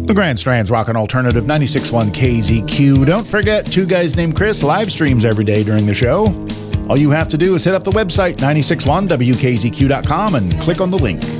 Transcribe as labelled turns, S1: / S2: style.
S1: The Grand Strand's Rockin' Alternative 96.1 KZQ. Don't forget, Two Guys Named Chris live streams every day during the show. All you have to do is hit up the website, 961wkzq.com, and click on the link.